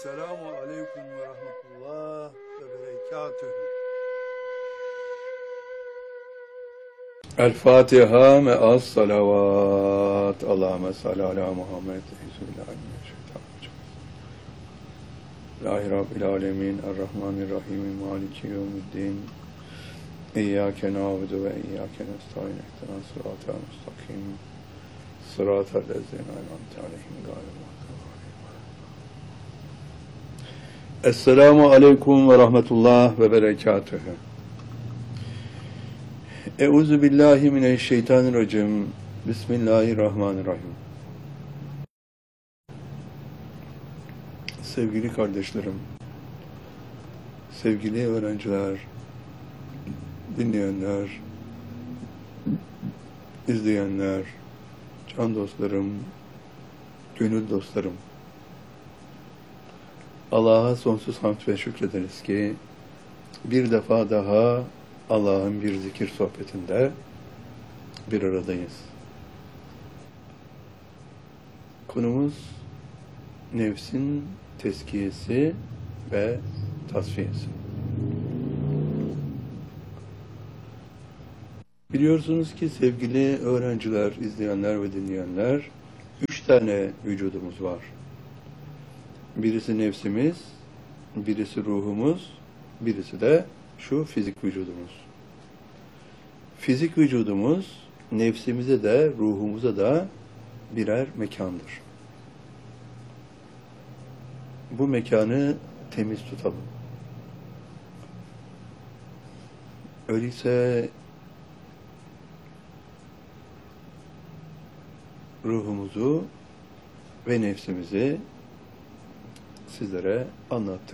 Selamu aleyküm ve rahmetullah ve berekatühü. El Fatiha me'as salavat. Allahümme salli ala Muhammed. Bismillahirrahmanirrahim. Rabbil alemin. Errahmanirrahim. Maliki yevmiddin. İyyâke na'budu ve iyyâke nestaîn. İhdinas sıratal mustakim. Sıratal lezîne en'amte aleyhim gâyril mağdûbi aleyhim. Esselamu aleyküm ve rahmetullah ve berekatühü. Euzu billahi mineşşeytanirracim. Bismillahirrahmanirrahim. Sevgili kardeşlerim, sevgili öğrenciler, dinleyenler, izleyenler, can dostlarım, gönül dostlarım, Allah'a sonsuz hamd ve şükrederiz ki bir defa daha Allah'ın bir zikir sohbetinde bir aradayız. Konumuz nefsin tezkiyesi ve tasfiyesi. Biliyorsunuz ki sevgili öğrenciler, izleyenler ve dinleyenler, 3 tane vücudumuz var. Birisi nefsimiz, birisi ruhumuz, birisi de şu fizik vücudumuz. Fizik vücudumuz, nefsimize de, ruhumuza da birer mekandır. Bu mekanı temiz tutalım. Öyleyse ruhumuzu ve nefsimizi sizlere anlattık.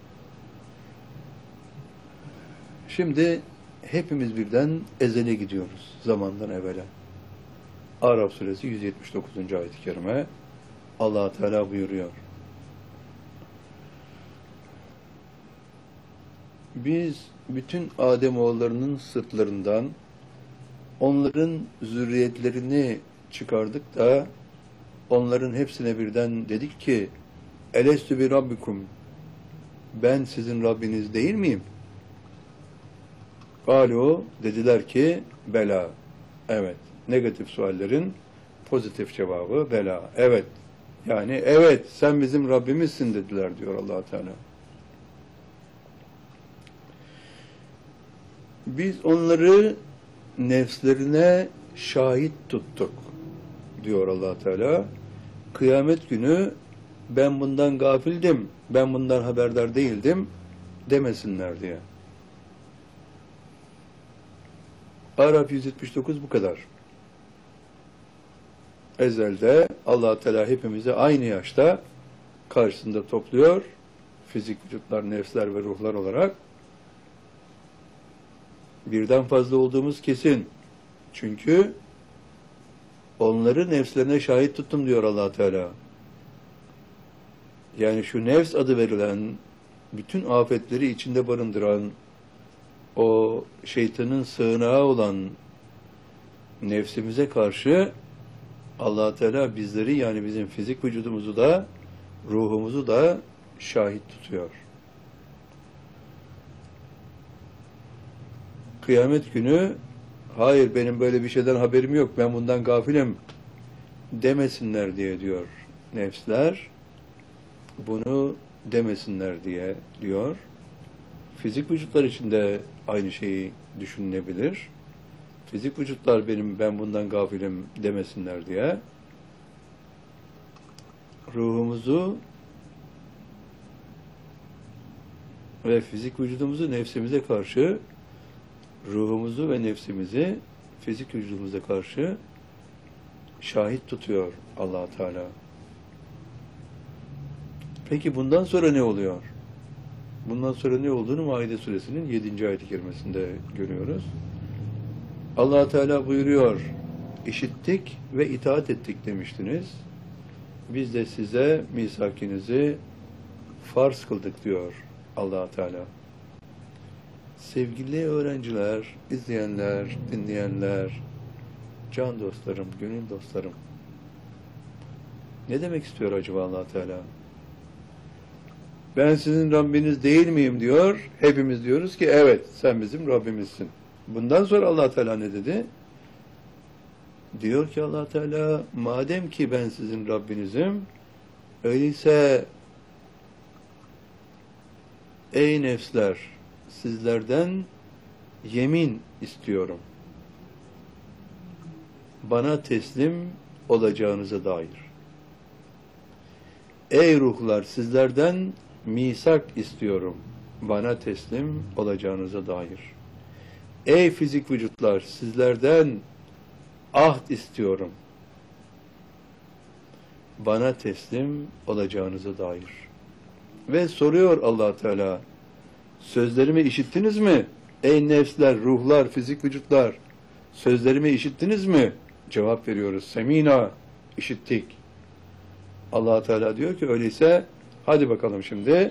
Şimdi hepimiz birden ezele gidiyoruz zamandan evvele. Araf suresi 179. ayet-i kerime Allah Teala buyuruyor. Biz bütün Ademoğullarının sırtlarından onların zürriyetlerini çıkardık da onların hepsine birden dedik ki Elestü bi Rabbikum, ben sizin Rabbiniz değil miyim? Galu, dediler ki bela, evet. Negatif suallerin pozitif cevabı bela, evet. Yani evet, sen bizim Rabbimizsin dediler diyor Allah Teala. Biz onları nefslerine şahit tuttuk diyor Allah Teala. Kıyamet günü ben bundan gafildim, ben bundan haberdar değildim demesinler diye. Araf 179 bu kadar. Ezelde Allah Teala hepimizi aynı yaşta karşısında topluyor. Fizik vücutlar, nefsler ve ruhlar olarak. Birden fazla olduğumuz kesin. Çünkü onları nefslerine şahit tuttum diyor Allah Teala. Yani şu nefs adı verilen, bütün afetleri içinde barındıran, o şeytanın sığınağı olan nefsimize karşı Allah Teala bizleri, yani bizim fizik vücudumuzu da ruhumuzu da şahit tutuyor. Kıyamet günü hayır benim böyle bir şeyden haberim yok, ben bundan gafilim demesinler diye diyor nefsler. Bunu demesinler diye diyor. Fizik vücutlar için de aynı şeyi düşünülebilir. Fizik vücutlar ben bundan gafilim demesinler diye ruhumuzu ve fizik vücudumuzu nefsimize karşı, ruhumuzu ve nefsimizi fizik vücudumuza karşı şahit tutuyor Allah Teala. Peki bundan sonra ne oluyor? Bundan sonra ne olduğunu Maide suresinin 7. ayet-i kerimesinde görüyoruz. Allah Teala buyuruyor, işittik ve itaat ettik demiştiniz. Biz de size misakinizi farz kıldık diyor Allah Teala. Sevgili öğrenciler, izleyenler, dinleyenler, can dostlarım, gönül dostlarım. Ne demek istiyor acaba Allah Teala? ben sizin Rabbiniz değil miyim diyor. Hepimiz diyoruz ki evet sen bizim Rabbimizsin. Bundan sonra Allah Teala ne dedi? Diyor ki Allah Teala madem ki ben sizin Rabbinizim öyleyse ey nefsler sizlerden yemin istiyorum. Bana teslim olacağınıza dair. Ey ruhlar sizlerden misak istiyorum. Bana teslim olacağınıza dair. Ey fizik vücutlar sizlerden ahd istiyorum. Bana teslim olacağınıza dair. Ve soruyor Allah Teala, sözlerimi işittiniz mi? Ey nefsler, ruhlar, fizik vücutlar, sözlerimi işittiniz mi? Cevap veriyoruz. Semina, işittik. Allah Teala diyor ki öyleyse hadi bakalım şimdi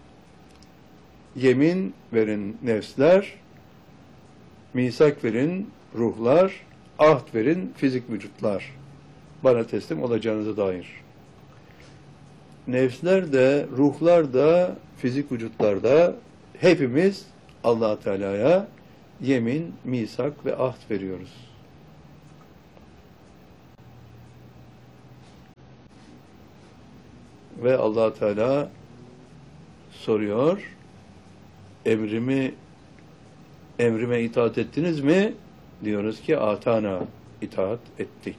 yemin verin nefsler, misak verin ruhlar, ahd verin fizik vücutlar. Bana teslim olacağınıza dair. Nefsler de, ruhlar da, fizik vücutlar da hepimiz Allah Teala'ya yemin, misak ve ahd veriyoruz. Ve Allah Teala soruyor, emrime itaat ettiniz mi? Diyoruz ki atana, itaat ettik.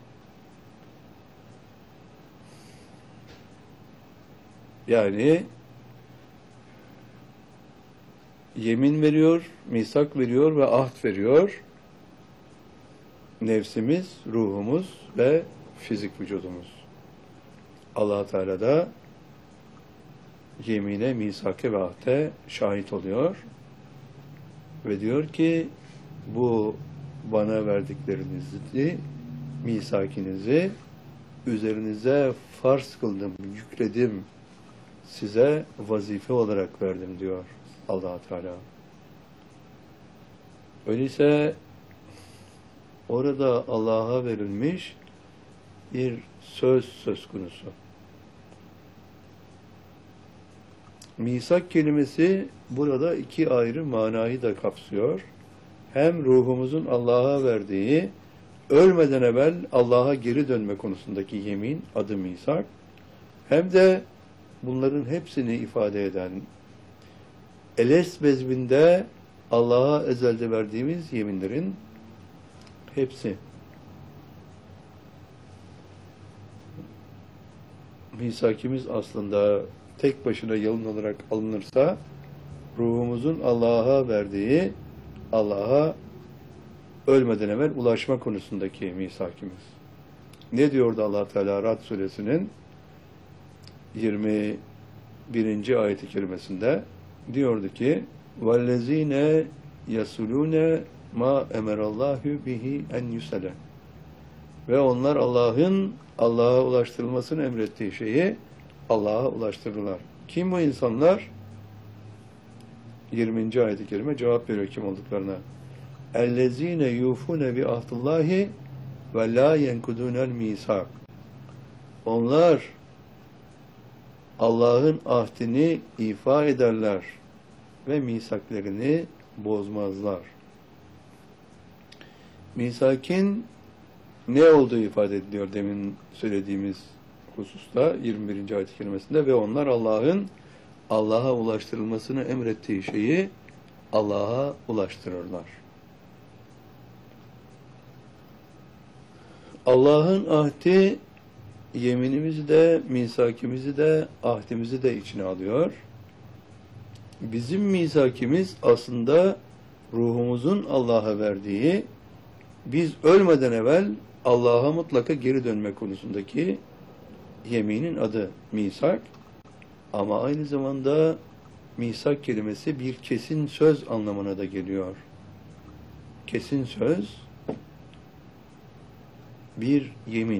Yani yemin veriyor, misak veriyor ve ahd veriyor. Nefsimiz, ruhumuz ve fizik vücudumuz. Allah Teala da yemine, misake ve ahde şahit oluyor ve diyor ki bu bana verdiklerinizi, misakinizi üzerinize farz kıldım, yükledim, size vazife olarak verdim diyor Allah Teala. Öyleyse orada Allah'a verilmiş bir söz konusu. Misak kelimesi burada iki ayrı manayı da kapsıyor. Hem ruhumuzun Allah'a verdiği, ölmeden evvel Allah'a geri dönme konusundaki yemin, adı misak, hem de bunların hepsini ifade eden, eles bezminde Allah'a ezelde verdiğimiz yeminlerin hepsi. Misakimiz aslında tek başına yalın olarak alınırsa, ruhumuzun Allah'a verdiği, Allah'a ölmeden evvel ulaşma konusundaki misakimiz. Ne diyordu Allah Teala Ra'd suresinin 21. ayet-i kerimesinde? Diyordu ki وَالَّذ۪ينَ يَسُلُونَ مَا اَمَرَ اللّٰهُ بِهِ اَنْ يُسَلَ. Ve onlar Allah'a ulaştırılmasını emrettiği şeyi Allah'a ulaştırırlar. Kim bu insanlar? 20. ayet-i kerime cevap veriyor kim olduklarına. اَلَّذ۪ينَ يُوفُونَ بِعَهْدِ اللّٰهِ وَلَا يَنْكُدُونَ الْمِيثَاقَ. Onlar Allah'ın ahdini ifa ederler ve misaklerini bozmazlar. Misakin ne olduğu ifade ediliyor demin söylediğimiz hususta 21. ayet-i kerimesinde ve onlar Allah'a ulaştırılmasını emrettiği şeyi Allah'a ulaştırırlar. Allah'ın ahdi yeminimizi de, misakimizi de, ahdimizi de içine alıyor. Bizim misakimiz aslında ruhumuzun Allah'a verdiği, biz ölmeden evvel Allah'a mutlaka geri dönme konusundaki yeminin adı misak. Ama aynı zamanda misak kelimesi bir kesin söz anlamına da geliyor. Kesin söz, bir yemin.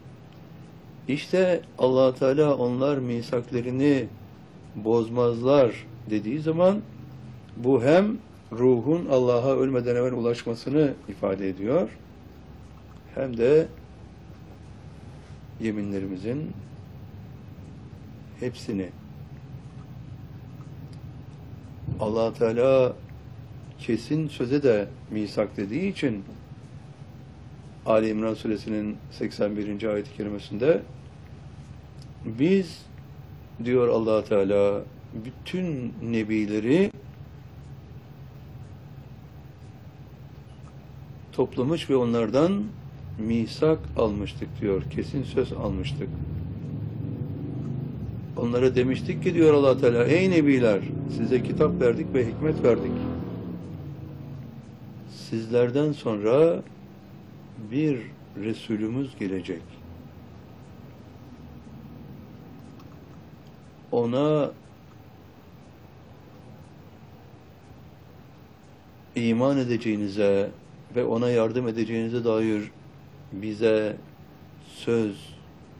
İşte Allah Teala onlar misaklerini bozmazlar dediği zaman bu hem ruhun Allah'a ölmeden evvel ulaşmasını ifade ediyor hem de yeminlerimizin hepsini Allah Teala kesin söze de misak dediği için Ali İmran suresinin 81. ayet-i kerimesinde biz diyor Allah Teala bütün nebileri toplamış ve onlardan misak almıştık diyor. Kesin söz almıştık. Onlara demiştik ki diyor Allah Teala, ey nebiler, size kitap verdik ve hikmet verdik. Sizlerden sonra bir Resulümüz gelecek. Ona iman edeceğinize ve ona yardım edeceğinize dair bize söz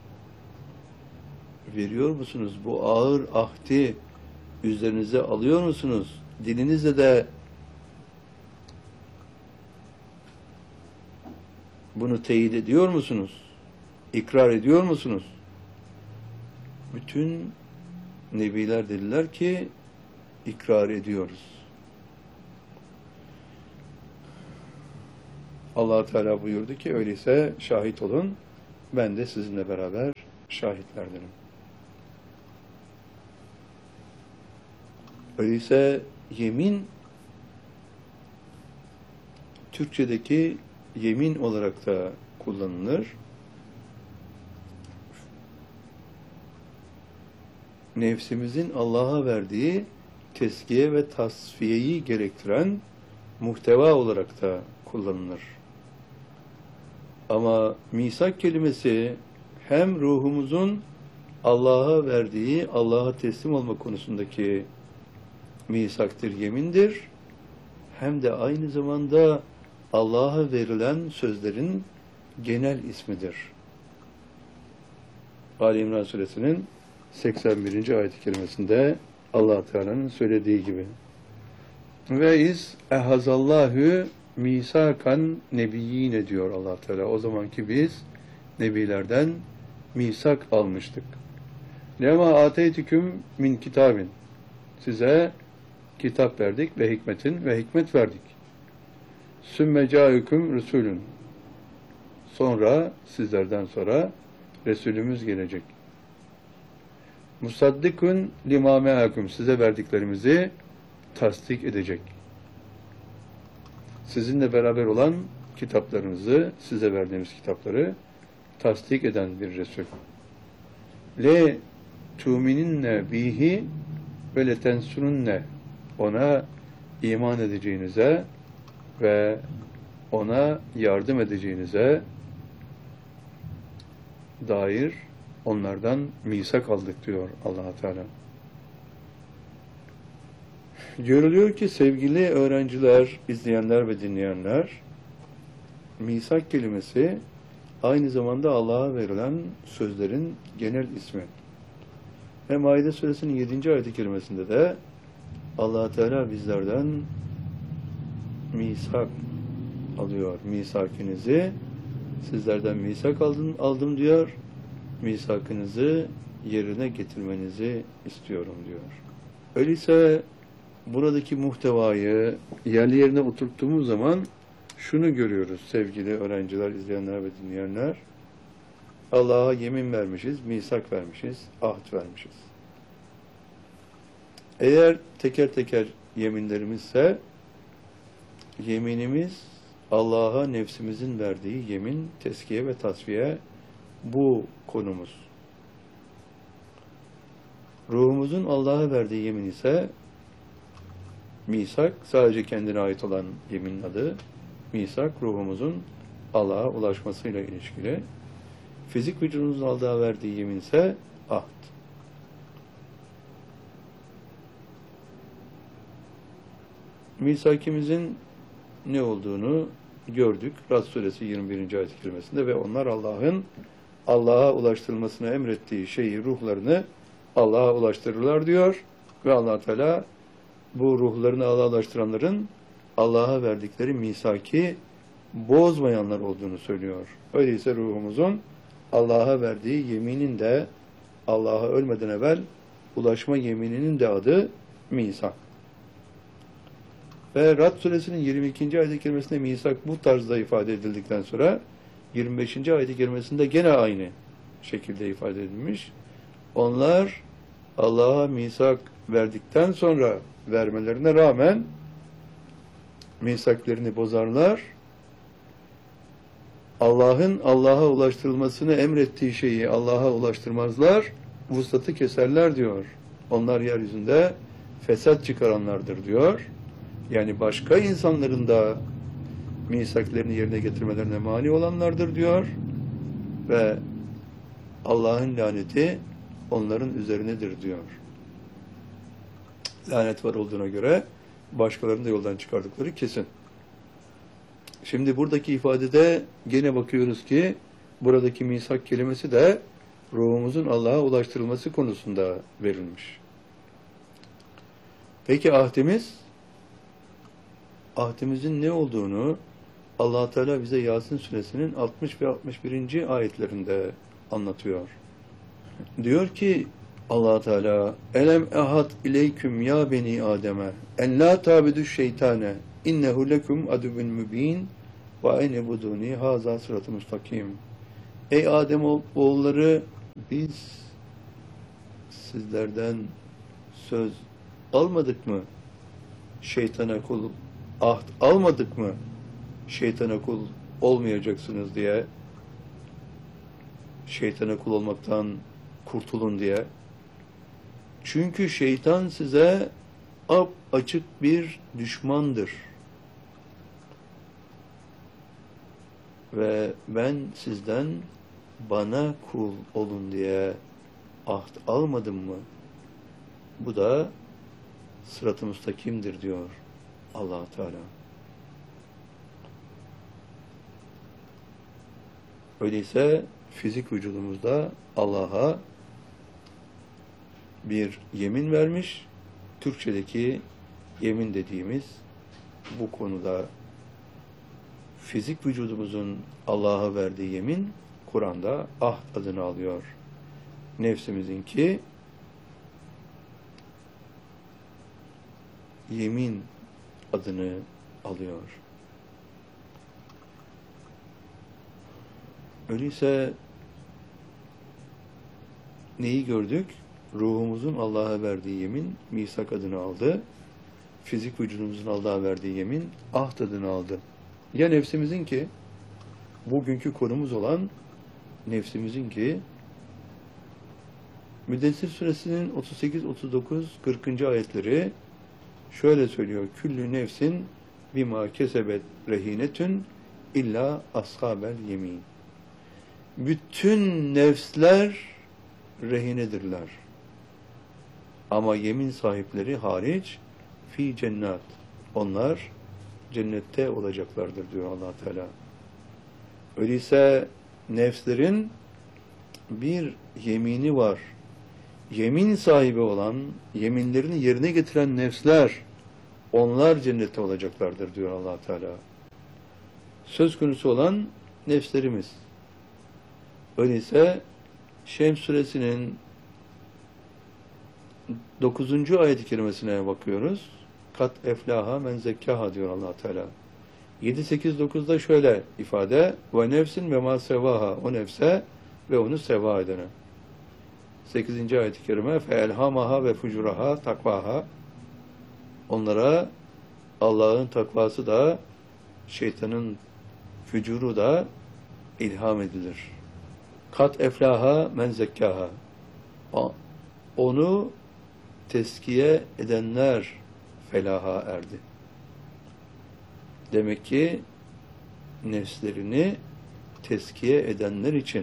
veriyor musunuz? Bu ağır ahdi üzerinize alıyor musunuz? Dilinizle de bunu teyit ediyor musunuz? İkrar ediyor musunuz? Bütün nebiler dediler ki ikrar ediyoruz. Allah Teala buyurdu ki öyleyse şahit olun. Ben de sizinle beraber şahitlerdenim. Öyleyse yemin Türkçedeki yemin olarak da kullanılır. Nefsimizin Allah'a verdiği tezkiye ve tasfiyeyi gerektiren muhteva olarak da kullanılır. Ama misak kelimesi hem ruhumuzun Allah'a verdiği, Allah'a teslim olma konusundaki misaktır, yemindir. Hem de aynı zamanda Allah'a verilen sözlerin genel ismidir. Ali İmran suresinin 81. ayet-i kerimesinde Allah Teala'nın söylediği gibi. Ve iz ehazallahu misakan nebiyyine diyor Allah Teala. O zamanki biz nebilerden misak almıştık. Lema ateytiküm min kitabin. Size kitap verdik ve hikmet verdik. Sümme câüküm resulün. Sonra sizlerden sonra Resulümüz gelecek. Musaddikun lima me'akum. Size verdiklerimizi tasdik edecek. Sizinle beraber olan kitaplarınızı, size verdiğimiz kitapları tasdik eden bir Resul. Le tu'mininne bihi ve le tensurunne. Ona iman edeceğinize ve ona yardım edeceğinize dair onlardan misak aldık diyor Allah Teala. Görülüyor ki sevgili öğrenciler, izleyenler ve dinleyenler, misak kelimesi aynı zamanda Allah'a verilen sözlerin genel ismi. Ve Maide suresinin 7. ayet-i kerimesinde de Allah Teala bizlerden misak alıyor. Misakinizi sizlerden misak aldım diyor. Misakınızı yerine getirmenizi istiyorum diyor. Öyleyse buradaki muhtevayı yerli yerine oturttuğumuz zaman şunu görüyoruz sevgili öğrenciler, izleyenler ve dinleyenler. Allah'a yemin vermişiz, misak vermişiz, ahd vermişiz. Eğer teker teker yeminlerimizse, yeminimiz Allah'a nefsimizin verdiği yemin, teskiye ve tasfiye bu konumuz. Ruhumuzun Allah'a verdiği yemin ise misak, sadece kendine ait olan yeminin adı. Misak, ruhumuzun Allah'a ulaşmasıyla ilişkili. Fizik vücudumuzun Allah'a verdiği yemin ise ahd. Misakimizin ne olduğunu gördük. Rad suresi 21. ayet-i kerimesinde ve onlar Allah'a ulaştırılmasını emrettiği şeyi, ruhlarını Allah'a ulaştırırlar diyor. Ve Allah Teala bu ruhlarını Allah'a ulaştıranların Allah'a verdikleri misaki bozmayanlar olduğunu söylüyor. Öyleyse ruhumuzun Allah'a verdiği yeminin de Allah'a ölmeden evvel ulaşma yemininin de adı misak. Ve Rad suresinin 22. ayet-i kerimesinde misak bu tarzda ifade edildikten sonra 25. ayet-i kerimesinde gene aynı şekilde ifade edilmiş. Onlar Allah'a misak verdikten sonra vermelerine rağmen misaklerini bozarlar. Allah'ın Allah'a ulaştırılmasını emrettiği şeyi Allah'a ulaştırmazlar, vuslatı keserler diyor. Onlar yeryüzünde fesat çıkaranlardır diyor. Yani başka insanların da misaklerini yerine getirmelerine mani olanlardır diyor. Ve Allah'ın laneti onların üzerinedir diyor. Lanet var olduğuna göre başkalarını da yoldan çıkardıkları kesin. Şimdi buradaki ifadede gene bakıyoruz ki buradaki misak kelimesi de ruhumuzun Allah'a ulaştırılması konusunda verilmiş. Peki ahdimiz? Ahdimizin ne olduğunu Allah Teala bize Yasin suresinin 60 ve 61. ayetlerinde anlatıyor. Diyor ki Allah Teala elem ehad ileyküm ya beni Adem'e en la tabidu şeytane innehu lekum aduvun mübin ve ene buduni haza sıratı mustakim. Ey Adem oğulları, biz sizlerden söz almadık mı? Şeytana kul ahd almadık mı? Şeytana kul olmayacaksınız diye, şeytana kul olmaktan kurtulun diye. Çünkü şeytan size açık bir düşmandır. Ve ben sizden bana kul olun diye ahd almadım mı? Bu da sırat-ı müstakimdir diyor Allah Teala. Öyleyse fizik vücudumuzda Allah'a bir yemin vermiş. Türkçedeki yemin dediğimiz bu konuda fizik vücudumuzun Allah'a verdiği yemin Kur'an'da ahd adını alıyor. Nefsimizinki yemin adını alıyor. Öyleyse neyi gördük? Ruhumuzun Allah'a verdiği yemin misak adını aldı. Fizik vücudumuzun Allah'a verdiği yemin ahd adını aldı. Ya nefsimizin ki bugünkü konumuz olan nefsimizin ki Müddessir suresinin 38, 39, 40. ayetleri şöyle söylüyor. Küllü nefsin bima kesebet rehinetün illa ashabel yemin. Bütün nefsler rehinedirler. Ama yemin sahipleri hariç fi cennet. Onlar cennette olacaklardır diyor Allah Teala. Öyleyse nefslerin bir yemini var. Yemin sahibi olan, yeminlerini yerine getiren nefsler, onlar cennette olacaklardır diyor Allah Teala. Söz konusu olan nefslerimiz. Öyleyse Şems suresinin 9. ayet-i kerimesine bakıyoruz. Kat eflaha men zekkaha diyor Allah Teala. 7 8 9'da şöyle ifade: ve nefsin ve ma sevaha, o nefse ve onu seva edene. 8. ayet-i kerime fe elhamaha ve fucuraha takvaha. Onlara Allah'ın takvası da şeytanın fücuru da ilham edilir. Kat eflaha men zekkaha. Onu teskiye edenler felaha erdi. Demek ki nefslerini teskiye edenler için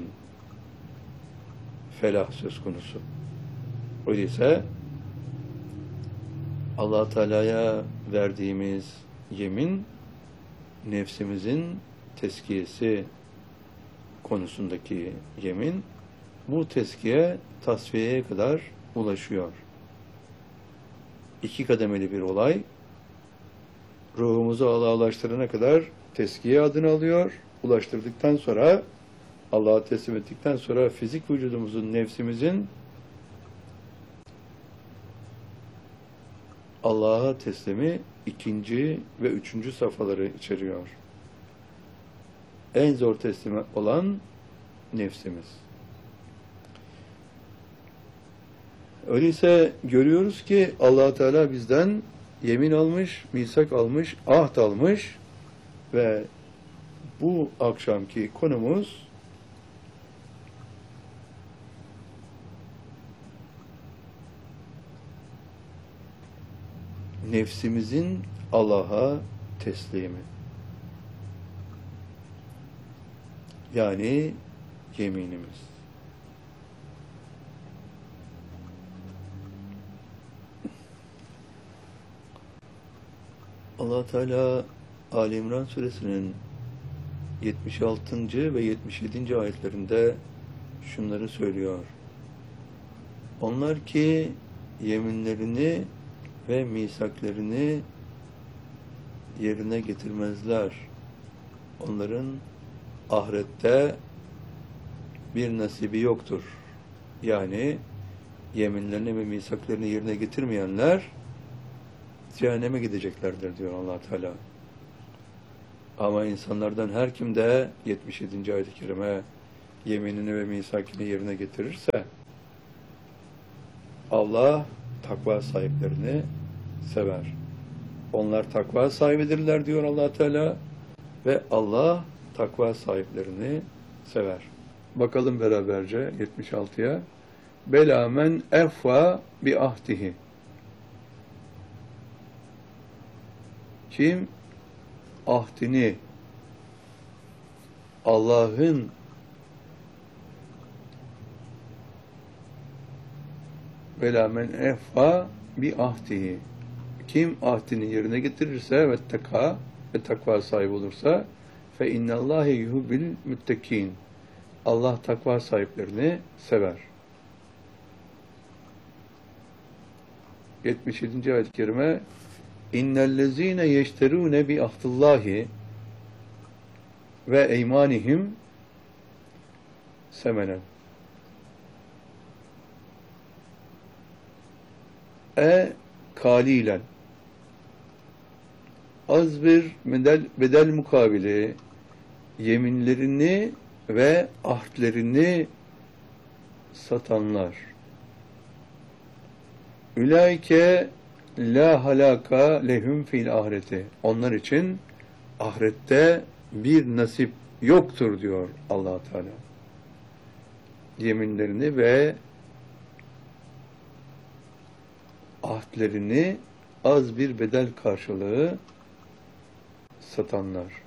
felah söz konusu. Öyleyse Allah Teala'ya verdiğimiz yemin nefsimizin teskiyesi konusundaki yemin, bu teskiye tasfiyeye kadar ulaşıyor. 2 kademeli bir olay. Ruhumuzu Allah'a ulaştırana kadar teskiye adını alıyor. Ulaştırdıktan sonra, Allah'a teslim ettikten sonra fizik vücudumuzun, nefsimizin Allah'a teslimi ikinci ve üçüncü safhaları içeriyor. En zor teslim olan nefsimiz. Öyleyse görüyoruz ki Allah Teala bizden yemin almış, misak almış, ahd almış ve bu akşamki konumuz nefsimizin Allah'a teslimi. Yani yeminimiz. Allah Teala Ali İmran suresinin 76. ve 77. ayetlerinde şunları söylüyor. Onlar ki yeminlerini ve misaklarını yerine getirmezler. Onların ahirette bir nasibi yoktur. Yani yeminlerini ve misaklarını yerine getirmeyenler cehenneme gideceklerdir diyor Allah Teala. Ama insanlardan her kim de 77. ayet-i kerime yeminini ve misakını yerine getirirse Allah takva sahiplerini sever. Onlar takva sahibidirler diyor Allah Teala ve Allah takva sahiplerini sever. Bakalım beraberce 76'ya. Bela men effa bi ahdihi. Kim ahdini Allah'ın vela men effa bi ahdihi. Kim ahdini yerine getirirse ve taka ve takva sahibi olursa fe innallâhe yuhibbil müttekîn. Allah takva sahiplerini sever. 77. ayet-i kerime İnnellezîne yeşterûne bi ahdillahi ve eymanihim semenen. Kalilen. Az bir bedel mukabili yeminlerini ve ahdlerini satanlar. Ülaike la halaka lehum fil ahireti. Onlar için ahirette bir nasip yoktur diyor Allah Teala. Yeminlerini ve ahdlerini az bir bedel karşılığı satanlar.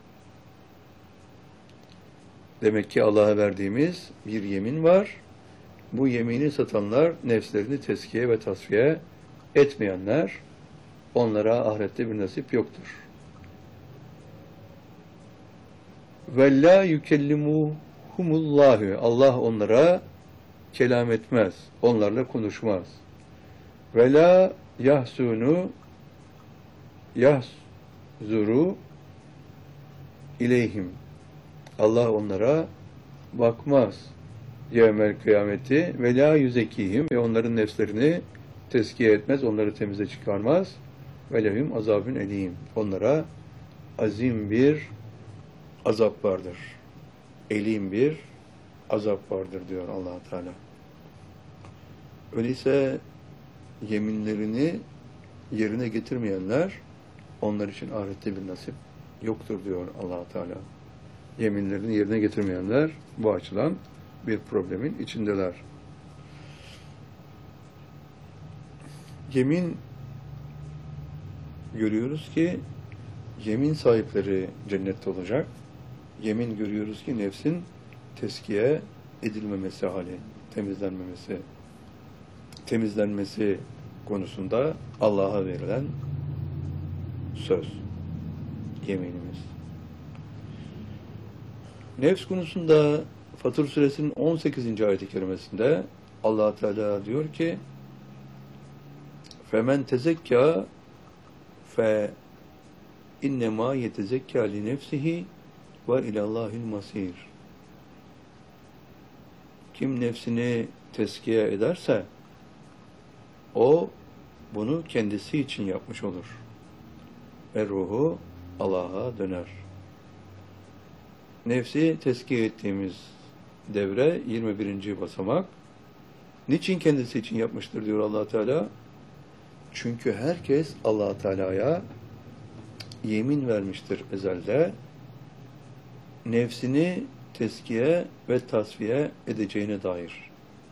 Demek ki Allah'a verdiğimiz bir yemin var. Bu yemini satanlar nefslerini tezkiye ve tasfiye etmeyenler, onlara ahirette bir nasip yoktur. Ve la yukellimuhumullahu. Allah onlara kelam etmez. Onlarla konuşmaz. Ve la yahzuru ileyhim. Allah onlara bakmaz. Yevmel kıyameti ve la yüzekihim ve onların nefslerini tezkiye etmez, onları temize çıkarmaz. Ve lehum azabun elim. Onlara azim bir azap vardır. Elim bir azap vardır diyor Allah Teala. Öyleyse yeminlerini yerine getirmeyenler, onlar için ahirette bir nasip yoktur diyor Allah Teala. Yeminlerini yerine getirmeyenler bu açıdan bir problemin içindeler. Yemin görüyoruz ki yemin sahipleri cennette olacak. Yemin görüyoruz ki nefsin teskiye edilmemesi hali, temizlenmesi konusunda Allah'a verilen söz, yeminimiz. Nefs konusunda Fatır Suresinin 18. ayet-i kerimesinde Allah Teala diyor ki فَمَنْ تَزَكَّى فَاِنَّمَا يَتَزَكَّى لِنَفْسِهِ وَاِلَى اللّٰهِ الْمَصِيرِ. Kim nefsini teskiye ederse o bunu kendisi için yapmış olur. Ve ruhu Allah'a döner. Nefsi tezkiye ettiğimiz devre 21. basamak. Niçin kendisi için yapmıştır diyor Allah Teala? Çünkü herkes Allah Teala'ya yemin vermiştir ezelde. Nefsini tezkiye ve tasfiye edeceğine dair.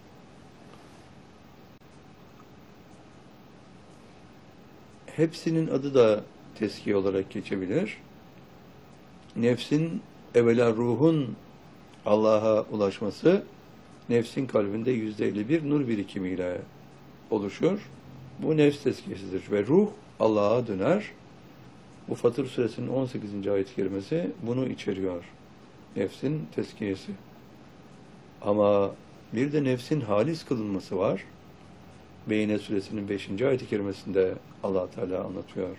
Hepsinin adı da tezkiye olarak geçebilir. Nefsin, evvela ruhun Allah'a ulaşması, nefsin kalbinde %51 nur birikimiyle oluşur. Bu nefs tezkiyesidir ve ruh Allah'a döner. Bu Fatır Suresinin 18. ayet-i kerimesi bunu içeriyor. Nefsin tezkiyesi. Ama bir de nefsin halis kılınması var. Beyne Suresinin 5. ayet-i kerimesinde Allah Teala anlatıyor.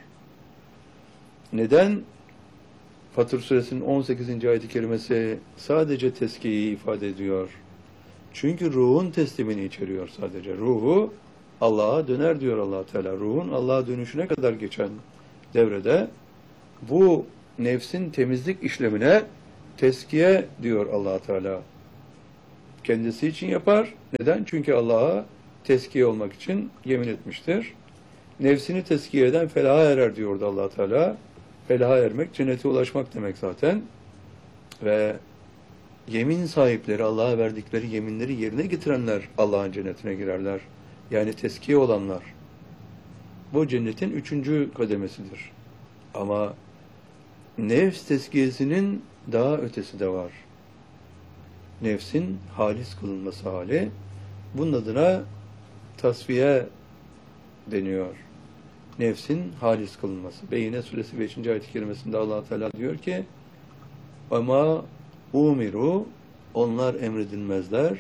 Neden Fatır Suresinin 18. ayet-i kerimesi sadece tezkiyeyi ifade ediyor? Çünkü ruhun teslimini içeriyor sadece. Ruhu Allah'a döner diyor Allah Teala. Ruhun Allah'a dönüşüne kadar geçen devrede bu nefsin temizlik işlemine tezkiye diyor Allah Teala. Kendisi için yapar. Neden? Çünkü Allah'a tezkiye olmak için yemin etmiştir. Nefsini tezkiye eden felaha erer diyordu Allah Teala. Felaha ermek, cennete ulaşmak demek zaten. Ve yemin sahipleri, Allah'a verdikleri yeminleri yerine getirenler Allah'ın cennetine girerler. Yani tezkiye olanlar. Bu cennetin 3. kademesidir. Ama nefs tezkiyesinin daha ötesi de var. Nefsin halis kılınması hali. Bunun adına tasfiye deniyor. Nefsin halis kılınması. Beyine Suresi 5. ayet-i kerimesinde Allah Teala diyor ki: "Ama umiru, onlar emredilmezler.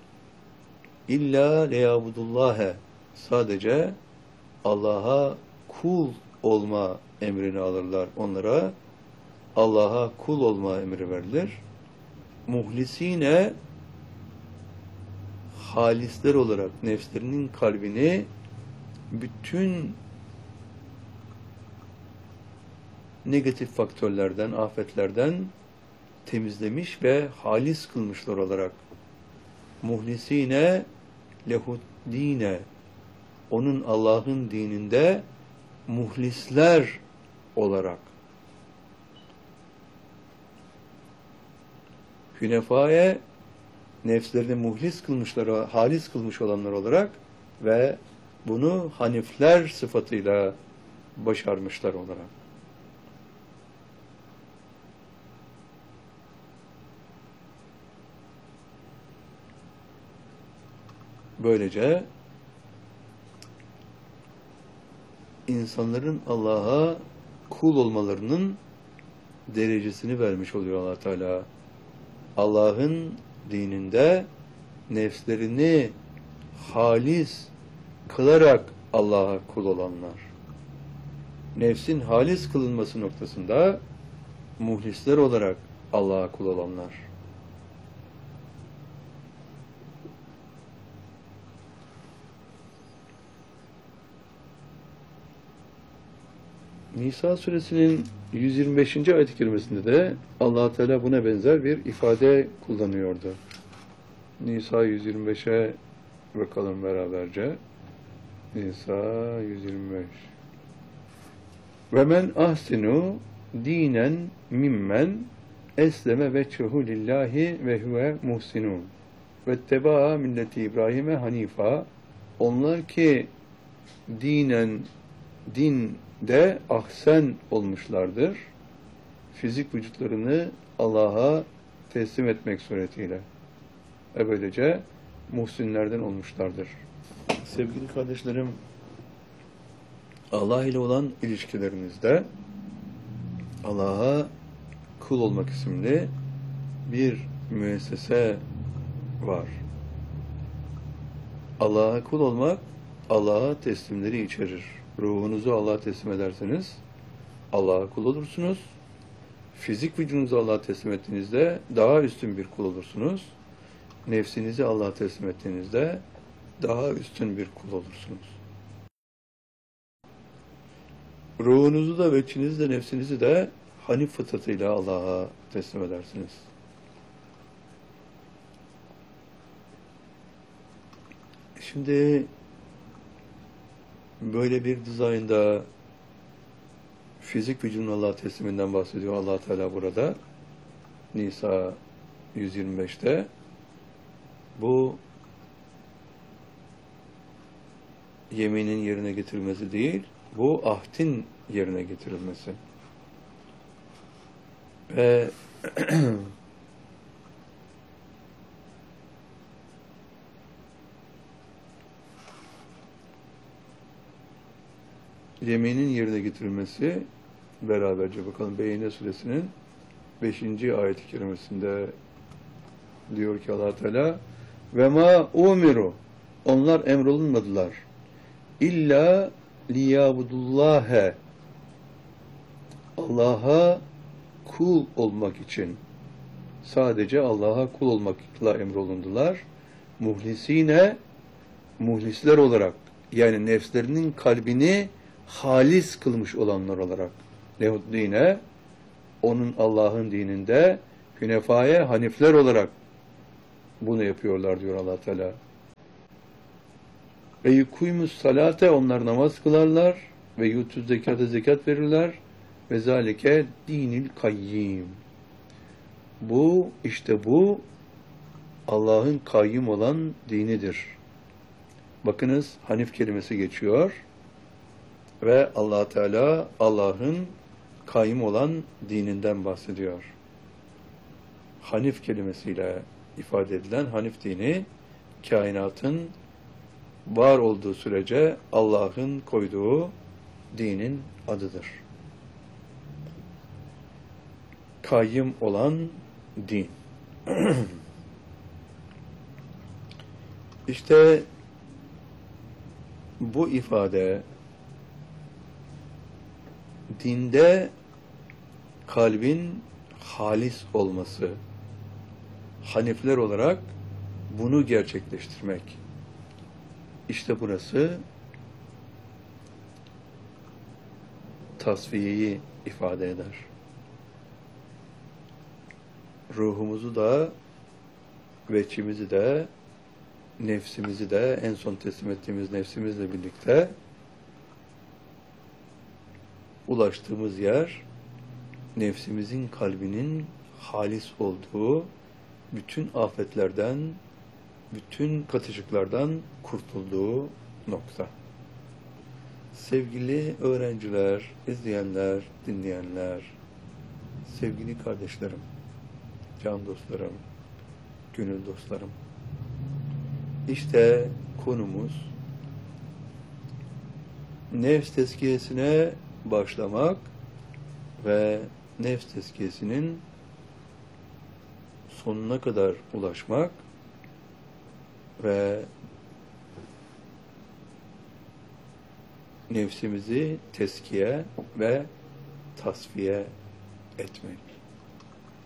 İlla leyabudullâhe, sadece Allah'a kul olma emrini alırlar. Onlara Allah'a kul olma emri verilir. Muhlisine, halisler olarak nefslerinin kalbini bütün negatif faktörlerden, afetlerden temizlemiş ve halis kılmışlar olarak. Muhlisine lehud dine, onun Allah'ın dininde muhlisler olarak. Hünefâye, nefslerini muhlis kılmışlar, halis kılmış olanlar olarak ve bunu hanifler sıfatıyla başarmışlar olarak. Böylece insanların Allah'a kul olmalarının derecesini vermiş oluyor Allah Teala. Allah'ın dininde nefslerini halis kılarak Allah'a kul olanlar. Nefsin halis kılınması noktasında muhlisler olarak Allah'a kul olanlar. Nisa suresinin 125. ayet-i kerimesinde de Allah Teala buna benzer bir ifade kullanıyordu. Nisa 125'e bakalım beraberce. Nisa 125. Ve men ahsinu dinen mimmen esleme veçhuhu lillahi ve huve muhsinun ve tebaa milleti İbrahim'e hanifa, onlar ki dinde ahsen olmuşlardır, fizik vücutlarını Allah'a teslim etmek suretiyle ve böylece muhsinlerden olmuşlardır. Sevgili kardeşlerim, Allah ile olan ilişkilerinizde Allah'a kul olmak isimli bir müessese var. Allah'a kul olmak, Allah'a teslimleri içerir. Ruhunuzu Allah'a teslim ederseniz Allah'a kul olursunuz. Fizik vücudunuzu Allah'a teslim ettiğinizde daha üstün bir kul olursunuz. Nefsinizi Allah'a teslim ettiğinizde daha üstün bir kul olursunuz. ruhunuzu da ve içinizi de nefsinizi de hanif fıtratıyla Allah'a teslim edersiniz. Şimdi böyle bir dizaynda fizik vücudun Allah'a tesliminden bahsediyor Allah Teala burada. Nisa 125'te. Bu yeminin yerine getirilmesi değil, bu ahdin yerine getirilmesi. Ve yeminin yerine getirilmesi beraberce bakalım Beyyine suresinin 5. ayet-i kerimesinde diyor ki Allah Teala ve ma umiru, onlar emrolunmadılar illa liyabudullâhe, Allah'a kul olmak için, sadece Allah'a kul olmakla emrolundular. Muhlisine, muhlisler olarak, yani nefslerinin kalbini halis kılmış olanlar olarak, lehud dine, onun Allah'ın dininde hünefaya, hanifler olarak bunu yapıyorlar diyor Allah Teala. Ve yukuymus salate, onlar namaz kılarlar ve yutuz zekata, zekat verirler ve zalike dinil kayyim. Bu, işte bu Allah'ın kayyum olan dinidir. Bakınız hanif kelimesi geçiyor ve Allah Teala Allah'ın kayyum olan dininden bahsediyor. Hanif kelimesiyle ifade edilen hanif dini, kainatın var olduğu sürece Allah'ın koyduğu dinin adıdır. Kayyum olan din. İşte bu ifade dinde kalbin halis olması, hanifler olarak bunu gerçekleştirmek. İşte burası tasfiyeyi ifade eder. Ruhumuzu da, veçimizi de, nefsimizi de, en son teslim ettiğimiz nefsimizle birlikte ulaştığımız yer, nefsimizin kalbinin halis olduğu, bütün afetlerden, bütün katışıklardan kurtulduğu nokta. Sevgili öğrenciler, izleyenler, dinleyenler, sevgili kardeşlerim, can dostlarım, gönül dostlarım. İşte konumuz nefs tezkiyesine başlamak ve nefs tezkiyesinin sonuna kadar ulaşmak ve nefsimizi tezkiye ve tasfiye etmek.